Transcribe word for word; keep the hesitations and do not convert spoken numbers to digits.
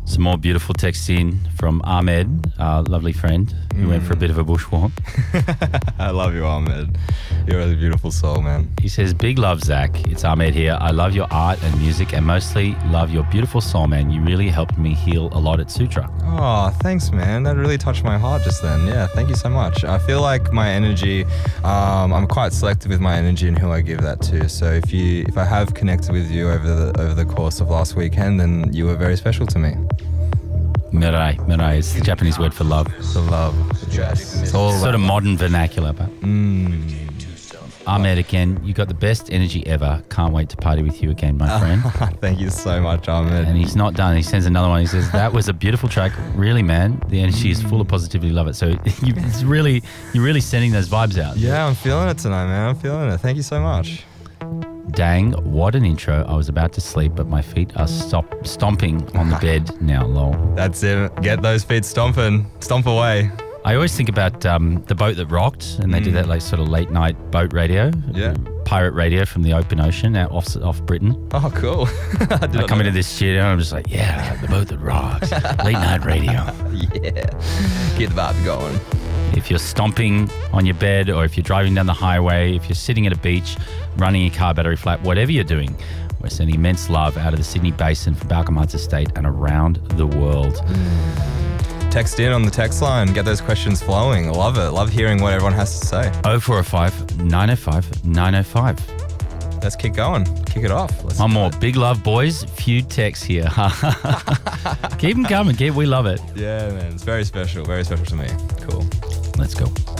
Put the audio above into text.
Some more beautiful text in from Ahmed, our lovely friend, who mm. went for a bit of a bushwalk. I love you, Ahmed. You're a beautiful soul, man. He says, big love, Zach. It's Ahmed here. I love your art and music and mostly love your beautiful soul, man. You really helped me heal a lot at Sutra. Oh, thanks, man. That really touched my heart just then. Yeah, thank you so much. I feel like my energy, um, I'm quite selective with my energy and who I give that to. So if you, if I have connected with you over the, over the course of last weekend, then you were very special to me. Mirai, mirai is the Japanese word for love. For love. Yes. It's all sort of modern vernacular, but. Mm. Ahmed, again, you got the best energy ever. Can't wait to party with you again, my friend. Thank you so much, Ahmed. And he's not done. He sends another one. He says, that was a beautiful track. Really, man. The energy is full of positivity. Love it. So you, it's really, you're really sending those vibes out. Yeah, I'm feeling it tonight, man. I'm feeling it. Thank you so much. Dang, what an intro. I was about to sleep, but my feet are stop stomping on the bed now, lol. That's it. Get those feet stomping. Stomp away. I always think about um, The Boat That Rocked, and they mm. did that like sort of late night boat radio. Yeah. Pirate radio from the open ocean out off, off Britain. Oh, cool. I, I come into this studio and I'm just like, yeah, The Boat That Rocks. Late night radio. Yeah. Get the vibe going. If you're stomping on your bed or if you're driving down the highway, if you're sitting at a beach, running your car battery flat, whatever you're doing, we're sending immense love out of the Sydney Basin for Balcombe Heights Estate and around the world. Mm. Text in on the text line. Get those questions flowing. Love it. Love hearing what everyone has to say. oh four oh five, nine oh five, nine oh five. Let's kick going. Kick it off. Let's One more. It. Big love, boys. Few texts here. Keep them coming. Keep, we love it. Yeah, man. It's very special. Very special to me. Cool. Let's go.